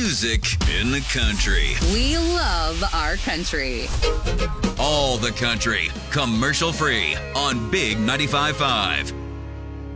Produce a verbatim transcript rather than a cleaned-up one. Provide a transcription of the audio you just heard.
music in the country. We love our country. All the country, commercial free on Big ninety-five point five.